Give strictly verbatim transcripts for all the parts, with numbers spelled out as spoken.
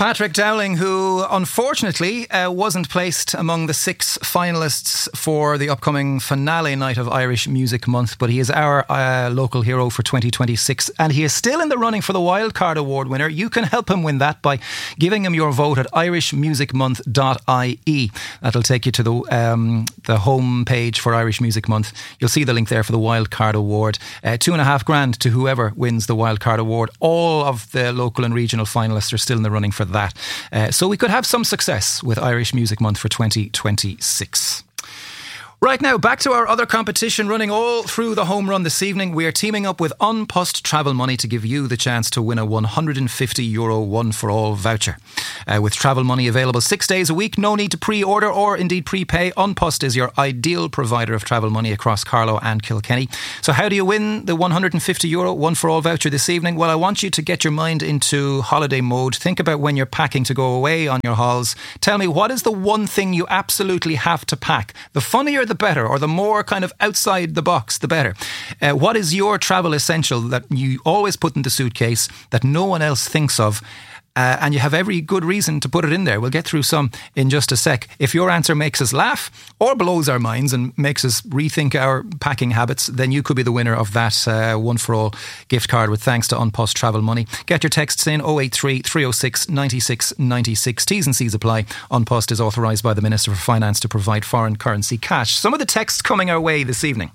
Patrick Dowling, who unfortunately uh, wasn't placed among the six finalists for the upcoming finale night of Irish Music Month, but he is our uh, local hero for twenty twenty-six, and he is still in the running for the Wildcard Award winner. You can help him win that by giving him your vote at irish music month dot I E. That'll take you to the um, the home page for Irish Music Month. You'll see the link there for the Wildcard Award. Uh, two and a half grand to whoever wins the Wildcard Award. All of the local and regional finalists are still in the running for that. Uh, so we could have some success with Irish Music Month for twenty twenty-six. Right now, back to our other competition running all through the home run this evening. We are teaming up with An Post Travel Money to give you the chance to win a one hundred fifty euro one-for-all voucher. Uh, with Travel Money available six days a week, no need to pre-order or indeed prepay. An Post is your ideal provider of travel money across Carlow and Kilkenny. So how do you win the one hundred fifty euro one-for-all voucher this evening? Well, I want you to get your mind into holiday mode. Think about when you're packing to go away on your hauls. Tell me, what is the one thing you absolutely have to pack? The funnier the better, or the more kind of outside the box, the better. Uh, what is your travel essential that you always put in the suitcase that no one else thinks of? Uh, and you have every good reason to put it in there. We'll get through some in just a sec. If your answer makes us laugh or blows our minds and makes us rethink our packing habits, then you could be the winner of that uh, one-for-all gift card with thanks to An Post Travel Money. Get your texts in oh eight three, three oh six, nine six nine six. T's and C's apply. An Post is authorised by the Minister for Finance to provide foreign currency cash. Some of the texts coming our way this evening.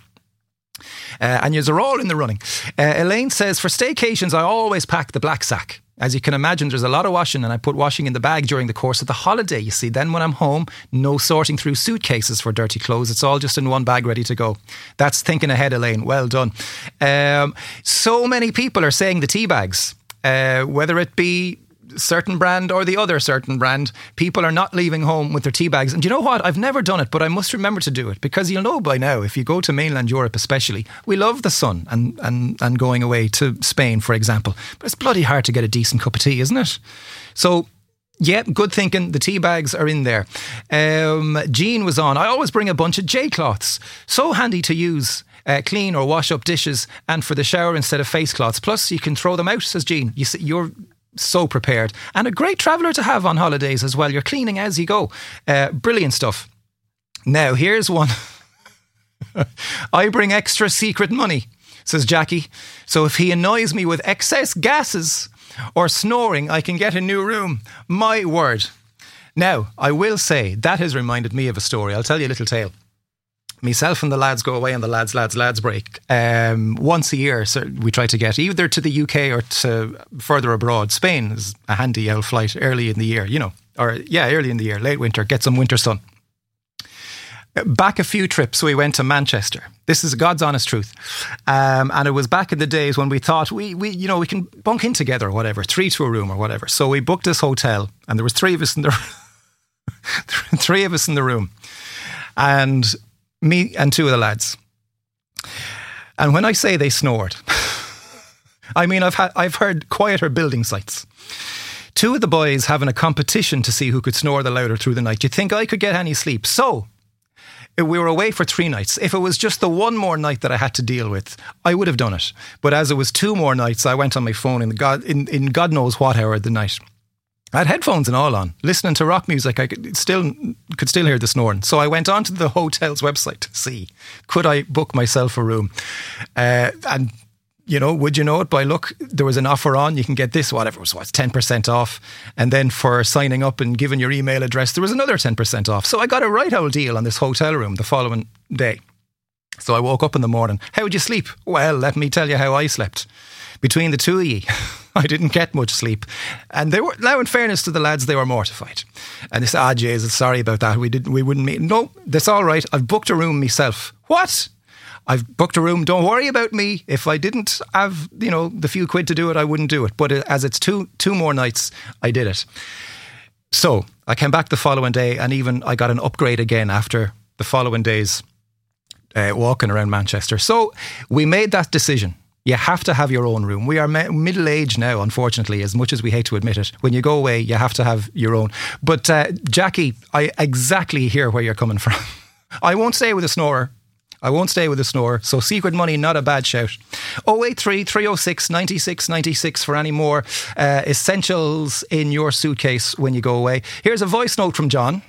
Uh, and yous are all in the running. Uh, Elaine says, for staycations, I always pack the black sack. As you can imagine, there's a lot of washing, and I put washing in the bag during the course of the holiday. You see, then when I'm home, no sorting through suitcases for dirty clothes. It's all just in one bag ready to go. That's thinking ahead, Elaine. Well done. Um, so many people are saying the tea bags, uh, whether it be certain brand or the other certain brand, people are not leaving home with their tea bags. And you know what? I've never done it, but I must remember to do it, because you'll know by now, if you go to mainland Europe especially, we love the sun and, and, and going away to Spain, for example. But it's bloody hard to get a decent cup of tea, isn't it? So yeah, good thinking. The tea bags are in there. Um, Jean was on. I always bring a bunch of J-cloths. So handy to use. Uh, clean or wash up dishes, and for the shower instead of face cloths. Plus, you can throw them out, says Jean. You see, you're so prepared, and a great traveller to have on holidays as well. You're cleaning as you go. Uh, brilliant stuff. Now, here's one. I bring extra secret money, says Jackie. So if he annoys me with excess gases or snoring, I can get a new room. My word. Now, I will say, that has reminded me of a story. I'll tell you a little tale. Myself and the lads go away on the lads, lads, lads break. Um, once a year, so we try to get either to the U K or to further abroad. Spain is a handy old flight early in the year, you know, or yeah, early in the year, late winter, get some winter sun. Back a few trips, we went to Manchester. This is God's honest truth. Um, and it was back in the days when we thought we, we, you know, we can bunk in together or whatever, three to a room or whatever. So we booked this hotel, and there was three of us in the three of us in the room. And me and two of the lads. And when I say they snored, I mean, I've had, I've heard quieter building sites. Two of the boys having a competition to see who could snore the louder through the night. You'd think I could get any sleep. So we were away for three nights. If it was just the one more night that I had to deal with, I would have done it. But as it was two more nights, I went on my phone in God, in, in God knows what hour of the night. I had headphones and all on, listening to rock music. I could still could still hear the snoring. So I went onto the hotel's website to see, could I book myself a room? Uh, and, you know, would you know it by look, there was an offer on, you can get this, whatever it was, what's ten percent off. And then for signing up and giving your email address, there was another ten percent off. So I got a right old deal on this hotel room the following day. So I woke up in the morning. How would you sleep? Well, let me tell you how I slept. Between the two of ye, I didn't get much sleep. And they were, now in fairness to the lads, they were mortified. And they said, ah, Jesus, sorry about that. We didn't, we wouldn't meet. No, that's all right. I've booked a room myself. What? I've booked a room. Don't worry about me. If I didn't have, you know, the few quid to do it, I wouldn't do it. But as it's two, two more nights, I did it. So I came back the following day, and even I got an upgrade again after the following days uh, walking around Manchester. So we made that decision. You have to have your own room. We are me- middle-aged now, unfortunately, as much as we hate to admit it. When you go away, you have to have your own. But uh, Jackie, I exactly hear where you're coming from. I won't say with a snorer. I won't stay with a snore, so Secret Money, not a bad shout. oh eight three, three oh six, nine six nine six for any more uh, essentials in your suitcase when you go away. Here's a voice note from John.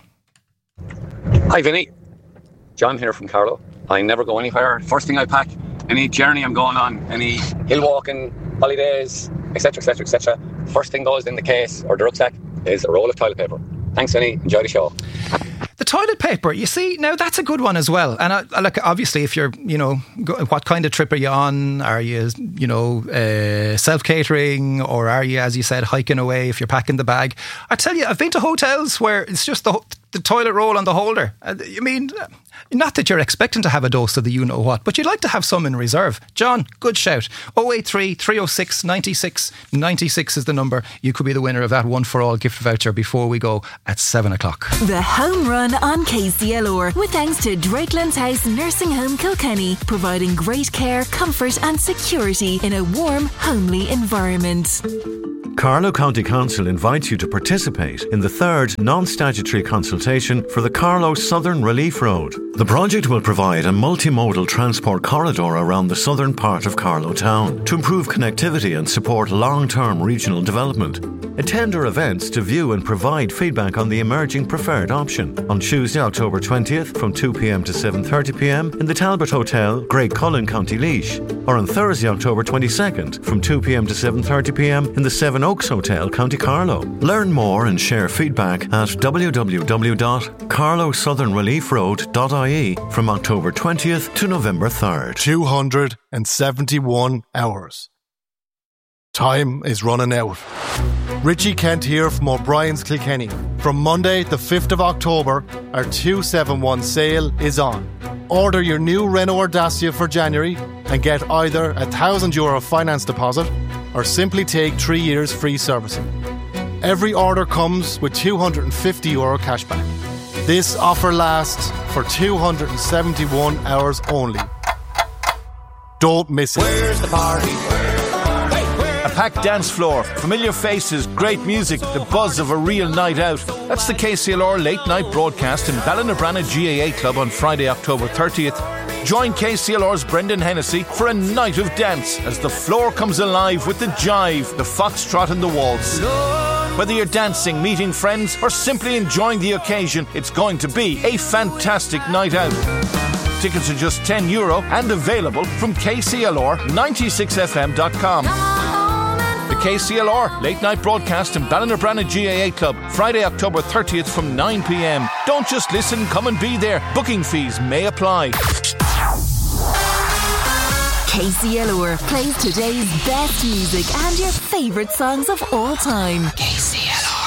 Hi Vinny, John here from Carlow. I never go anywhere. First thing I pack, any journey I'm going on, any hill walking, holidays, etc, etc, et cetera. First thing goes in the case or the rucksack is a roll of toilet paper. Thanks Vinny, enjoy the show. The toilet paper, you see, now that's a good one as well. And I, I look, obviously, if you're, you know, go, what kind of trip are you on? Are you, you know, uh, self-catering, or are you, as you said, hiking away if you're packing the bag? I tell you, I've been to hotels where it's just the the toilet roll on the holder. I mean, not that you're expecting to have a dose of the you-know-what, but you'd like to have some in reserve. John, good shout. oh eight three, three oh six, nine six nine six is the number. You could be the winner of that One For All gift voucher before we go at seven o'clock. The Home Run on K C L R, with thanks to Drakelands House Nursing Home Kilkenny, providing great care, comfort and security in a warm, homely environment. Carlow County Council invites you to participate in the third non-statutory consultation for the Carlow Southern Relief Road. The project will provide a multimodal transport corridor around the southern part of Carlow Town to improve connectivity and support long-term regional development. Attend our events to view and provide feedback on the emerging preferred option on Tuesday, October twentieth from two p.m. to seven thirty p.m. in the Talbot Hotel, Great Cullen, County Laois, or on Thursday, October twenty-second from two p.m. to seven thirty p.m. in the Seven Oaks Hotel, County Carlow. Learn more and share feedback at w w w dot carlow southern relief road dot i e from October twentieth to November third. two hundred seventy-one hours. Time is running out. Richie Kent here from O'Brien's Kilkenny. From Monday the fifth of October, our two seventy-one sale is on. Order your new Renault Dacia for January and get either a one thousand euro finance deposit or simply take three years free servicing. Every order comes with two hundred fifty euro cashback. This offer lasts for two hundred seventy-one hours only. Don't miss it. Where's the party? A packed dance floor, familiar faces, great music, the buzz of a real night out. That's the K C L R late night broadcast in Ballinabranna G A A Club on Friday, October thirtieth. Join K C L R's Brendan Hennessy for a night of dance as the floor comes alive with the jive, the foxtrot and the waltz. Whether you're dancing, meeting friends or simply enjoying the occasion, it's going to be a fantastic night out. Tickets are just ten euro and available from k c l r ninety-six f m dot com. The K C L R late night broadcast in Ballinabranna G A A Club, Friday, October thirtieth from nine p.m. Don't just listen, come and be there. Booking fees may apply. K C L R plays today's best music and your favourite songs of all time. K C L R.